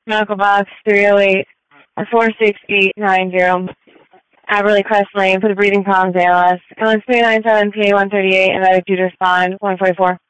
Medical box 308 46890. Aberley Crest Lane for the breathing problems ALS. LS 397 PA 138 invited you to respond 144.